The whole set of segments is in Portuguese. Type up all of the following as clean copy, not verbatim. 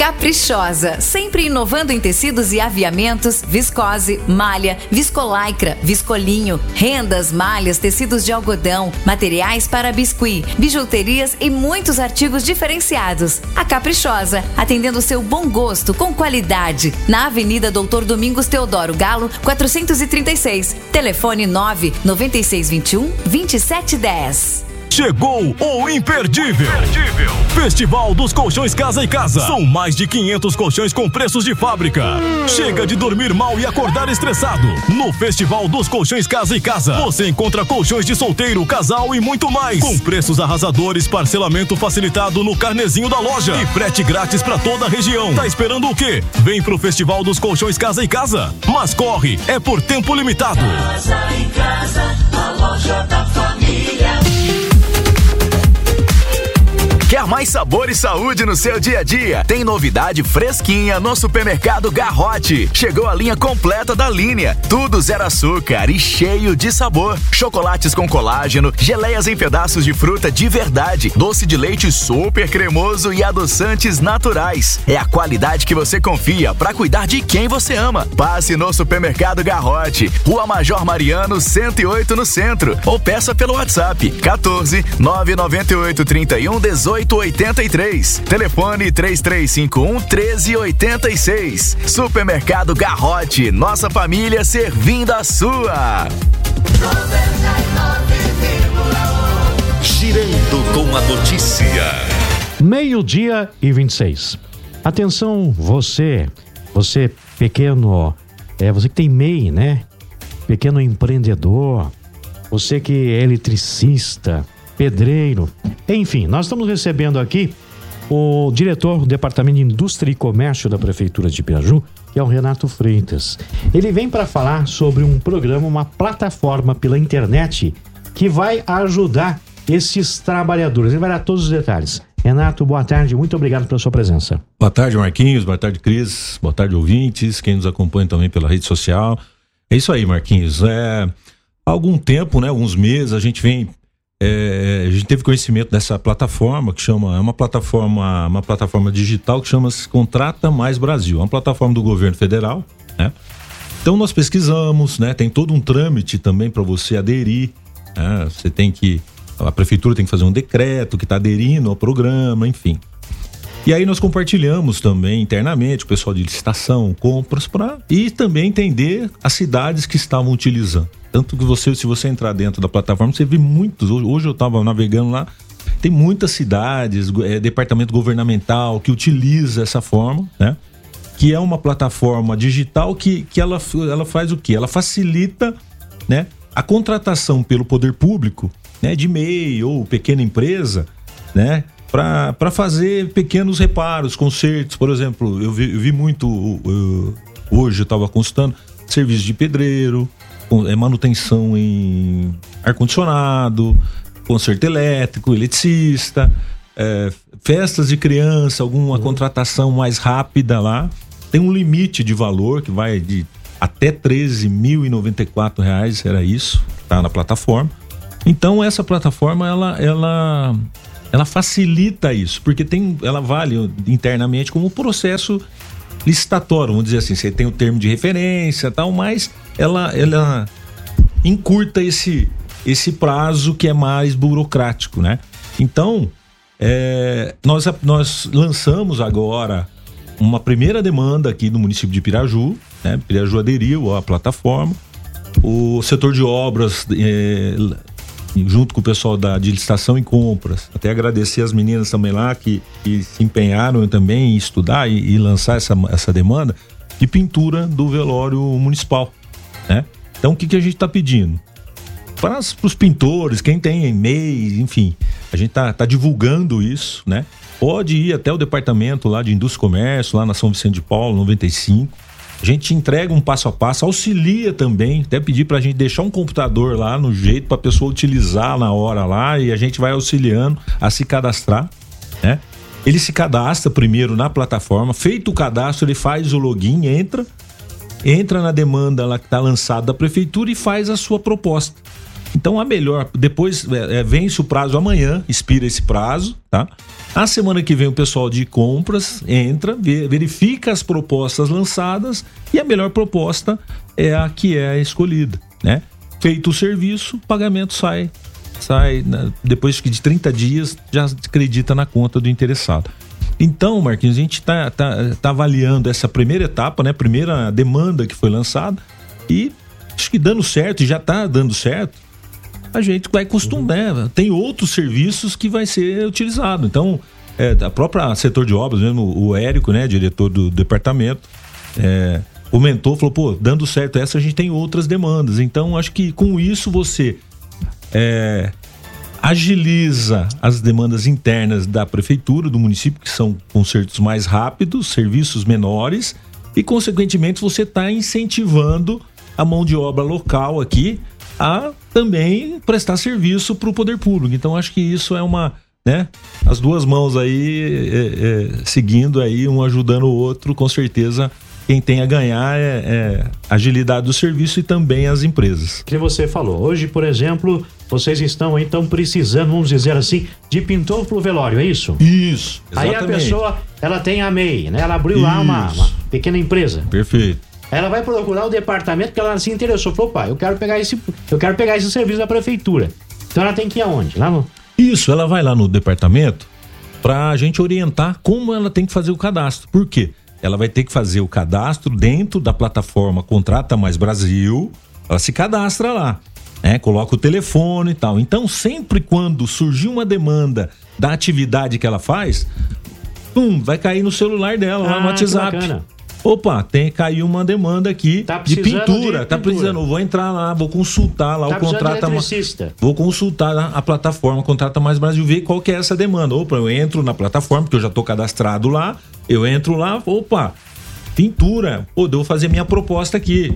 Caprichosa, sempre inovando em tecidos e aviamentos, viscose, malha, viscolaicra, viscolinho, rendas, malhas, tecidos de algodão, materiais para biscuit, bijuterias e muitos artigos diferenciados. A Caprichosa, atendendo seu bom gosto com qualidade, na Avenida Doutor Domingos Teodoro Galo, 436, telefone 99621-2710. Chegou o imperdível. Festival dos Colchões Casa e Casa. São mais de 500 colchões com preços de fábrica. Chega de dormir mal e acordar estressado. No Festival dos Colchões Casa e Casa, você encontra colchões de solteiro, casal e muito mais. Com preços arrasadores, parcelamento facilitado no carnezinho da loja e frete grátis pra toda a região. Tá esperando o quê? Vem pro Festival dos Colchões Casa e Casa. Mas corre, é por tempo limitado. Casa e Casa, a loja da família. Quer mais sabor e saúde no seu dia a dia? Tem novidade fresquinha no Supermercado Garrote. Chegou a linha completa da linha. Tudo zero açúcar e cheio de sabor. Chocolates com colágeno, geleias em pedaços de fruta de verdade, doce de leite super cremoso e adoçantes naturais. É a qualidade que você confia para cuidar de quem você ama. Passe no Supermercado Garrote, Rua Major Mariano, 108 no centro. Ou peça pelo WhatsApp 14 998 31 18 83. Telefone 3351 1386. Supermercado Garrote, nossa família servindo a sua. 99,1. Girando com a notícia. 12:26. Atenção, você pequeno, você que tem MEI, né? Pequeno empreendedor, você que é eletricista, pedreiro, enfim, nós estamos recebendo aqui o diretor do Departamento de Indústria e Comércio da Prefeitura de Piraju, que é o Renato Freitas. Ele vem para falar sobre um programa, uma plataforma pela internet que vai ajudar esses trabalhadores. Ele vai dar todos os detalhes. Renato, boa tarde, muito obrigado pela sua presença. Boa tarde, Marquinhos, boa tarde, Cris, boa tarde, ouvintes, quem nos acompanha também pela rede social. É isso aí, Marquinhos. Há algum tempo, né, alguns meses, a gente teve conhecimento dessa plataforma que chama, é uma plataforma digital que chama-se Contrata Mais Brasil, é uma plataforma do governo federal, né? Então nós pesquisamos, né? Tem todo um trâmite também para você aderir, né? A prefeitura tem que fazer um decreto que está aderindo ao programa, enfim. E aí nós compartilhamos também internamente o pessoal de licitação, compras, e também entender as cidades que estavam utilizando. Tanto que se você entrar dentro da plataforma, você vê muitos. Hoje eu estava navegando lá, tem muitas cidades, departamento governamental que utiliza essa forma, né? Que é uma plataforma digital que ela faz o quê? Ela facilita, né, a contratação pelo poder público, né, de MEI ou pequena empresa, né, para fazer pequenos reparos, consertos. Por exemplo, eu vi muito, hoje eu estava consultando, serviço de pedreiro, manutenção em ar-condicionado, conserto elétrico, eletricista, festas de criança, alguma contratação mais rápida lá. Tem um limite de valor que vai de até R$13.094, era isso, tá na plataforma. Então essa plataforma ela facilita isso, porque ela vale internamente como processo licitatório, vamos dizer assim, você tem o termo de referência e tal, mas ela encurta esse prazo que é mais burocrático, né? Então, nós lançamos agora uma primeira demanda aqui no município de Piraju, né? Piraju aderiu à plataforma, o setor de obras, junto com o pessoal de licitação e compras, até agradecer as meninas também lá que se empenharam também em estudar e lançar essa demanda de pintura do velório municipal, né? Então o que a gente está pedindo? Para os pintores, quem tem MEI, enfim, a gente tá divulgando isso, né? Pode ir até o departamento lá de Indústria e Comércio, lá na São Vicente de Paulo, 95. A gente entrega um passo a passo, auxilia também, até pedir pra gente deixar um computador lá no jeito pra pessoa utilizar na hora lá, e a gente vai auxiliando a se cadastrar, né? Ele se cadastra primeiro na plataforma, feito o cadastro, ele faz o login, entra na demanda lá que tá lançada da prefeitura e faz a sua proposta. Então a melhor, depois vence o prazo amanhã, expira esse prazo, tá? A semana que vem o pessoal de compras entra, verifica as propostas lançadas e a melhor proposta é a que é escolhida, né? Feito o serviço, o pagamento sai depois de 30 dias, já acredita na conta do interessado. Então, Marquinhos, a gente tá avaliando essa primeira etapa, né? Primeira demanda que foi lançada e acho que dando certo, e já tá dando certo, a gente vai acostumar, tem outros serviços que vai ser utilizado. Então, a própria setor de obras mesmo, o Érico, né, diretor do departamento, comentou, falou, pô, dando certo essa, a gente tem outras demandas. Então, acho que com isso você agiliza as demandas internas da prefeitura, do município, que são consertos mais rápidos, serviços menores, e consequentemente você está incentivando a mão de obra local aqui a também prestar serviço para o poder público. Então acho que isso é né? As duas mãos aí seguindo aí, um ajudando o outro, com certeza quem tem a ganhar é a agilidade do serviço e também as empresas. Que você falou, hoje, por exemplo, vocês estão precisando, vamos dizer assim, de pintor pro velório, é isso? Isso, exatamente. Aí a pessoa, ela tem a MEI, né? Ela abriu lá uma pequena empresa. Perfeito. Aí ela vai procurar o departamento que ela se interessou. Falou, pai, eu quero pegar esse serviço da prefeitura. Então ela tem que ir aonde? Lá no... Isso, ela vai lá no departamento pra gente orientar como ela tem que fazer o cadastro. Por quê? Ela vai ter que fazer o cadastro dentro da plataforma Contrata Mais Brasil. Ela se cadastra lá, né? Coloca o telefone e tal. Então, sempre quando surgir uma demanda da atividade que ela faz, vai cair no celular dela, lá no WhatsApp. Bacana. Opa, caiu uma demanda aqui de pintura. Tá precisando, vou entrar lá, vou consultar lá o Contrata Mais. Vou consultar a plataforma Contrata Mais Brasil, ver qual que é essa demanda. Opa, eu entro na plataforma, porque eu já tô cadastrado lá, eu entro lá, opa, pintura, devo fazer minha proposta aqui.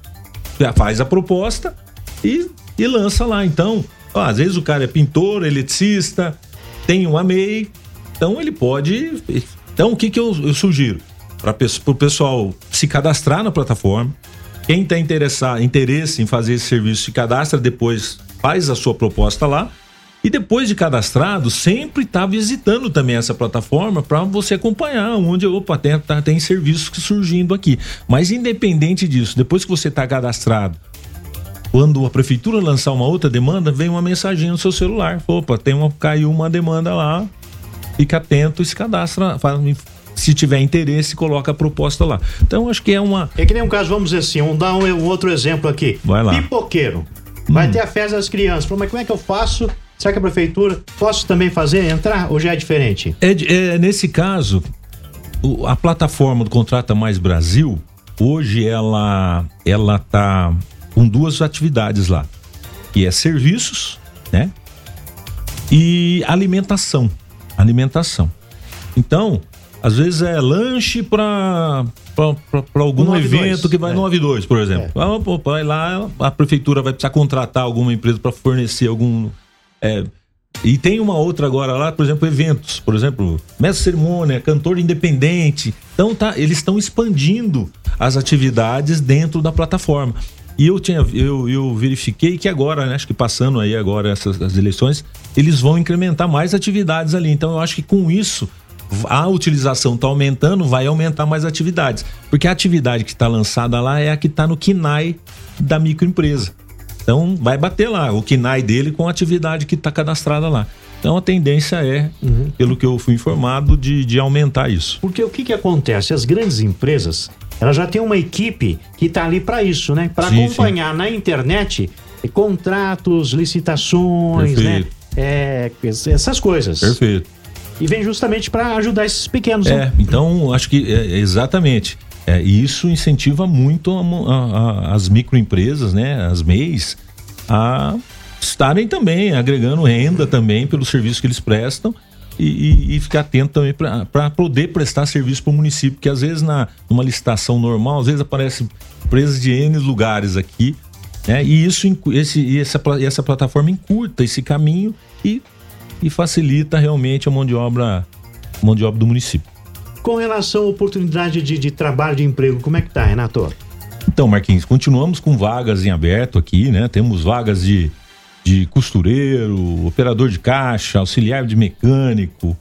Já faz a proposta e lança lá. Então, às vezes o cara é pintor, eletricista, tem uma MEI, então ele pode... Então, o que eu sugiro? Para o pessoal se cadastrar na plataforma. Quem tem interesse em fazer esse serviço se cadastra, depois faz a sua proposta lá e depois de cadastrado sempre está visitando também essa plataforma para você acompanhar onde tem serviços surgindo aqui. Mas independente disso, depois que você está cadastrado, quando a prefeitura lançar uma outra demanda, vem uma mensagem no seu celular. Caiu uma demanda lá, fica atento e se cadastra, se tiver interesse, coloca a proposta lá. Então, acho que é que nem um caso, vamos dizer assim, vamos dar um outro exemplo aqui. Vai lá. Pipoqueiro. Vai ter a festa das crianças. Mas como é que eu faço? Será que a prefeitura posso também entrar ou já é diferente? Nesse caso, a plataforma do Contrata Mais Brasil, hoje ela tá com duas atividades lá. Que é serviços, né? E alimentação. Então, às vezes é lanche para algum evento que vai no 92, por exemplo. Vai lá, a prefeitura vai precisar contratar alguma empresa para fornecer algum... E tem uma outra agora lá, por exemplo, eventos. Por exemplo, mestre de cerimônia, cantor independente. Então, eles estão expandindo as atividades dentro da plataforma. E eu verifiquei que agora, né, acho que passando aí agora as eleições, eles vão incrementar mais atividades ali. Então, eu acho que com isso... a utilização está aumentando, vai aumentar mais atividades. Porque a atividade que está lançada lá é a que está no KNAI da microempresa. Então, vai bater lá o KNAI dele com a atividade que está cadastrada lá. Então, a tendência pelo que eu fui informado, de aumentar isso. Porque o que acontece? As grandes empresas, elas já têm uma equipe que está ali para isso, né? Para acompanhar na internet contratos, licitações, né? Essas coisas. Perfeito. E vem justamente para ajudar esses pequenos. Então acho que exatamente. E isso incentiva muito as microempresas, né? As MEIs, a estarem também agregando renda também pelo serviço que eles prestam e ficar atento também para poder prestar serviço para o município, porque às vezes numa licitação normal, às vezes aparecem empresas de N lugares aqui, né? E essa plataforma encurta esse caminho e facilita realmente a mão de obra do município. Com relação à oportunidade de trabalho, de emprego, como é que tá, Renato? Então, Marquinhos, continuamos com vagas em aberto aqui, né? Temos vagas de costureiro, operador de caixa, auxiliar de mecânico,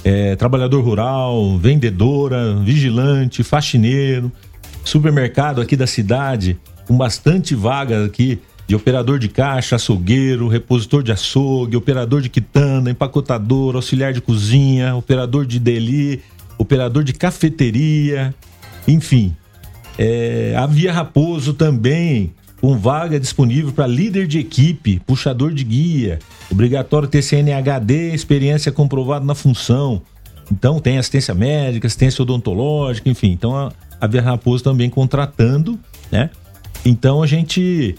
trabalhador rural, vendedora, vigilante, faxineiro, supermercado aqui da cidade, com bastante vaga aqui de operador de caixa, açougueiro, repositor de açougue, operador de quitanda, empacotador, auxiliar de cozinha, operador de deli, operador de cafeteria, enfim. A Via Raposo também, com vaga disponível para líder de equipe, puxador de guia, obrigatório ter CNHD, experiência comprovada na função. Então tem assistência médica, assistência odontológica, enfim. Então a Via Raposo também contratando, né? Então a gente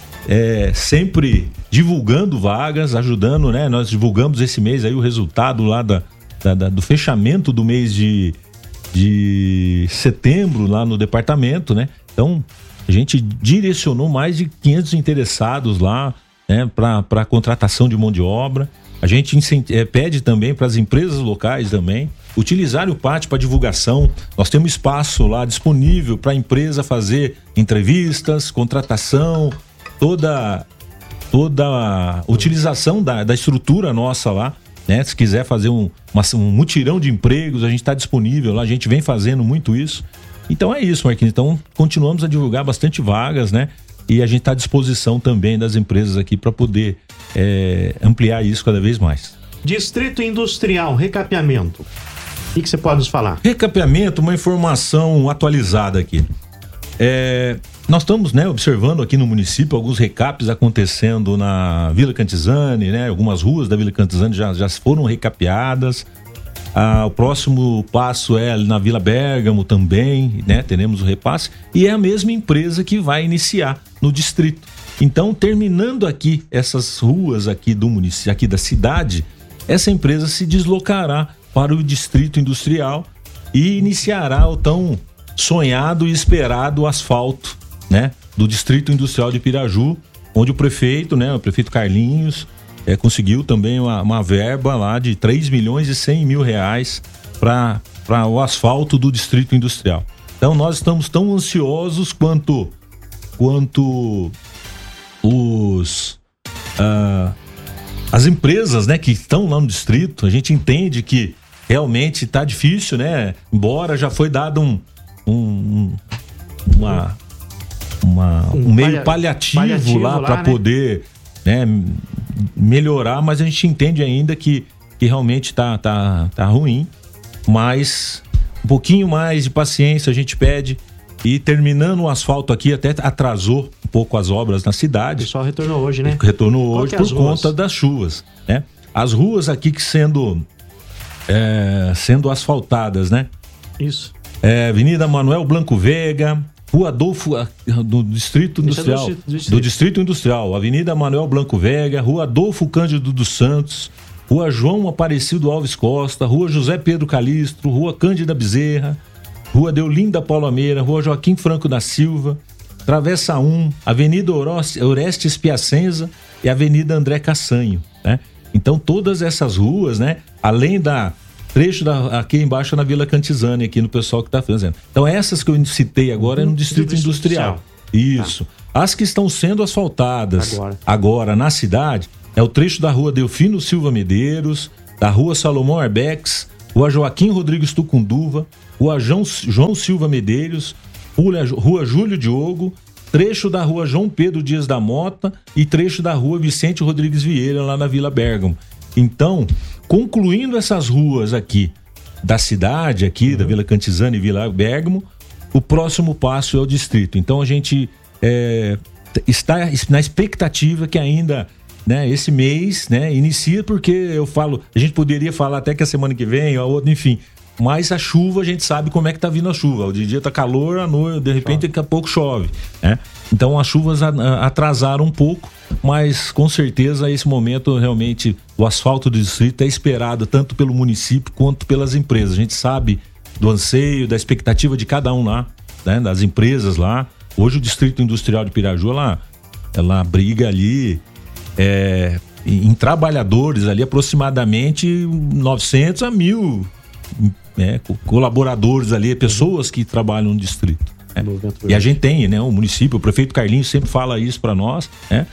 sempre divulgando vagas, ajudando, né? Nós divulgamos esse mês aí o resultado lá do fechamento do mês de setembro lá no departamento, né? Então a gente direcionou mais de 500 interessados lá, né, para contratação de mão de obra. A gente pede também para as empresas locais também utilizarem o pátio para divulgação. Nós temos espaço lá disponível para a empresa fazer entrevistas, contratação, toda a utilização da estrutura nossa lá, né? Se quiser fazer um mutirão de empregos, a gente está disponível lá, a gente vem fazendo muito isso. Então é isso, Marquinhos. Então continuamos a divulgar bastante vagas, né? E a gente está à disposição também das empresas aqui para poder ampliar isso cada vez mais. Distrito Industrial, recapeamento. O que você pode nos falar? Recapeamento, uma informação atualizada aqui. Nós estamos, né, observando aqui no município alguns recapes acontecendo na Vila Cantizani, né? Algumas ruas da Vila Cantizani já foram recapeadas. O próximo passo é na Vila Bérgamo também, né? Teremos o repasse e é a mesma empresa que vai iniciar no distrito. Então, terminando aqui essas ruas aqui do município, aqui da cidade, essa empresa se deslocará para o distrito industrial e iniciará o tão sonhado e esperado asfalto, né? Do distrito industrial de Piraju, onde o prefeito, né? O prefeito Carlinhos conseguiu também uma verba lá de 3.100.000 reais para o asfalto do distrito industrial. Então nós estamos tão ansiosos quanto as empresas, né, que estão lá no distrito. A gente entende que realmente está difícil, né? Embora já foi dado um meio paliativo lá para poder, né, melhorar, mas a gente entende ainda que realmente tá ruim, mas um pouquinho mais de paciência a gente pede. E terminando o asfalto aqui, até atrasou um pouco as obras na cidade. O pessoal retornou hoje, né? Retornou hoje por conta das chuvas, né? As ruas aqui que sendo asfaltadas, né? Isso. Avenida Manuel Blanco Veiga, Rua Adolfo, do Distrito Industrial. Do Distrito Industrial. Avenida Manuel Blanco Veiga, Rua Adolfo Cândido dos Santos, Rua João Aparecido Alves Costa, Rua José Pedro Calistro, Rua Cândida Bezerra, Rua Deolinda Paula Meira, Rua Joaquim Franco da Silva, Travessa 1, Avenida Orestes Piacenza e Avenida André Cassanho, né? Então todas essas ruas, né? Além da trecho aqui embaixo na Vila Cantizani, aqui no pessoal que está fazendo. Então essas que eu citei agora é no Distrito Industrial. Isso. Tá. As que estão sendo asfaltadas agora na cidade é o trecho da Rua Delfino Silva Medeiros, da Rua Salomão Arbex, Rua Joaquim Rodrigues Tucunduva, Rua João Silva Medeiros, Rua Júlio Diogo, trecho da Rua João Pedro Dias da Mota e trecho da Rua Vicente Rodrigues Vieira, lá na Vila Bérgamo. Então, concluindo essas ruas aqui da cidade, aqui da Vila Cantizani e Vila Bérgamo, o próximo passo é o distrito. Então a gente está na expectativa que ainda, né, esse mês, né, inicia, porque eu falo, a gente poderia falar até que a semana que vem, a outra, enfim, mas a chuva, a gente sabe como é que tá vindo a chuva. De dia tá calor, à noite, de repente daqui a pouco chove, né? Então as chuvas atrasaram um pouco, mas com certeza esse momento realmente o asfalto do distrito é esperado tanto pelo município quanto pelas empresas. A gente sabe do anseio, da expectativa de cada um lá, né, das empresas lá. Hoje o Distrito Industrial de Piraju, ela briga ali em trabalhadores ali aproximadamente 900 a 1.000 colaboradores ali, pessoas que trabalham no distrito. E a gente tem, né, o município, o prefeito Carlinhos sempre fala isso para nós, né?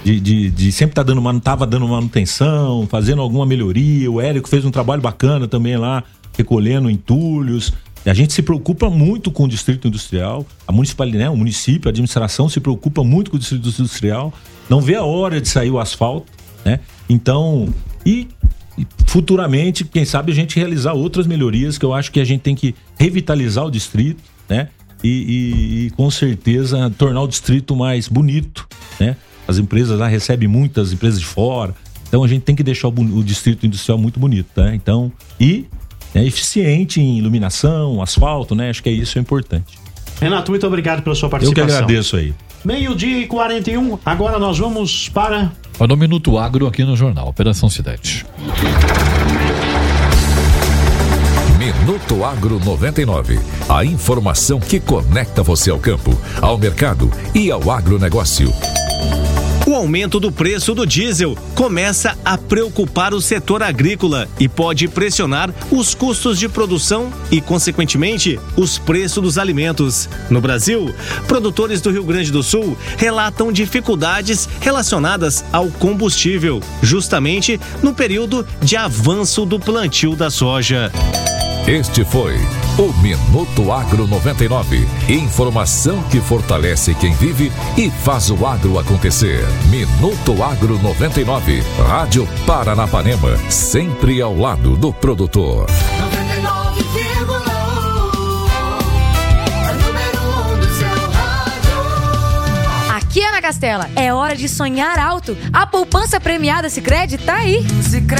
de sempre tava dando manutenção, fazendo alguma melhoria. O Érico fez um trabalho bacana também lá, recolhendo entulhos. A gente se preocupa muito com o distrito industrial, a municipalidade, né, o município, a administração se preocupa muito com o distrito industrial, não vê a hora de sair o asfalto, né? Então, e futuramente, quem sabe a gente realizar outras melhorias, que eu acho que a gente tem que revitalizar o distrito, né? E com certeza tornar o distrito mais bonito, né? As empresas lá recebem muitas empresas de fora, então a gente tem que deixar o distrito industrial muito bonito, né? Então, é eficiente em iluminação, asfalto, né? Acho que isso é importante. Renato, muito obrigado pela sua participação. Eu que agradeço aí. 12:41, agora nós vamos para... No Minuto Agro aqui no Jornal Operação Cidade. Minuto Agro 99. A informação que conecta você ao campo, ao mercado e ao agronegócio. O aumento do preço do diesel começa a preocupar o setor agrícola e pode pressionar os custos de produção e, consequentemente, os preços dos alimentos. No Brasil, produtores do Rio Grande do Sul relatam dificuldades relacionadas ao combustível, justamente no período de avanço do plantio da soja. Este foi o Minuto Agro 99. Informação que fortalece quem vive e faz o agro acontecer. Minuto Agro 99. Rádio Paranapanema. Sempre ao lado do produtor. 99,1. Número 1 do seu rádio. Aqui, Ana Castela, é hora de sonhar alto. A poupança premiada Sicredi tá aí. Sicredi.